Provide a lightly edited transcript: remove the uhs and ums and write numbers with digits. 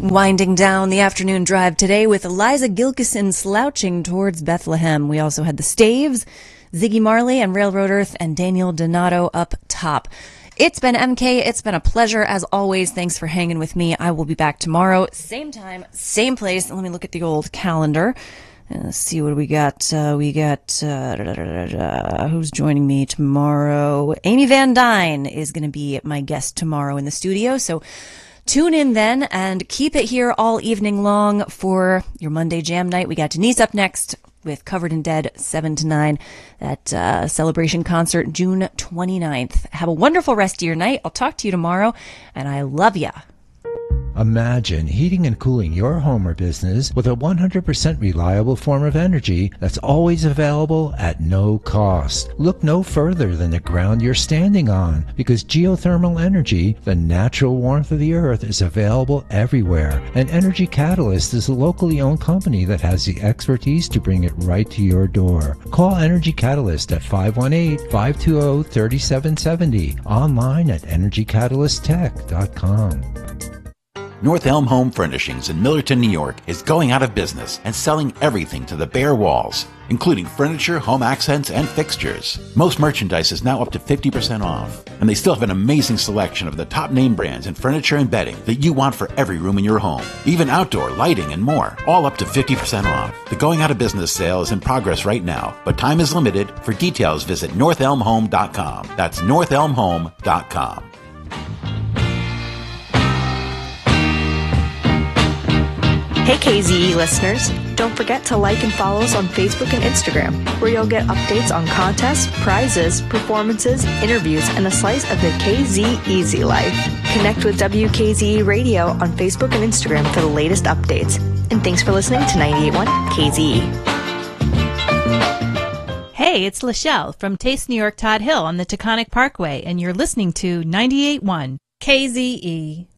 Winding down the afternoon drive today with Eliza Gilkison slouching towards Bethlehem. We also had the Staves, Ziggy Marley and Railroad Earth, and Daniel Donato up top. It's been MK. It's been a pleasure as always. Thanks for hanging with me. I will be back tomorrow, same time, same place. Let me look at the old calendar. Let's see what we got. Who's joining me tomorrow? Amy Van Dyne is going to be my guest tomorrow in the studio. So tune in then and keep it here all evening long for your Monday Jam Night. We got Denise up next with Covered in Dead, 7 to 9 at Celebration Concert, June 29th. Have a wonderful rest of your night. I'll talk to you tomorrow, and I love ya. Imagine heating and cooling your home or business with a 100% reliable form of energy that's always available at no cost. Look no further than the ground you're standing on, because geothermal energy, the natural warmth of the earth, is available everywhere. And Energy Catalyst is a locally owned company that has the expertise to bring it right to your door. Call Energy Catalyst at 518-520-3770, online at energycatalysttech.com. North Elm Home Furnishings in Millerton, New York is going out of business and selling everything to the bare walls, including furniture, home accents, and fixtures. Most merchandise is now up to 50% off, and they still have an amazing selection of the top name brands in furniture and bedding that you want for every room in your home, even outdoor lighting and more, all up to 50% off. The going out of business sale is in progress right now, but time is limited. For details, visit northelmhome.com. That's northelmhome.com. Hey KZE listeners, don't forget to like and follow us on Facebook and Instagram, where you'll get updates on contests, prizes, performances, interviews, and a slice of the KZ Easy life. Connect with WKZE Radio on Facebook and Instagram for the latest updates. And thanks for listening to 98.1 KZE. Hey, it's Lachelle from Taste New York Todd Hill on the Taconic Parkway, and you're listening to 98.1 KZE.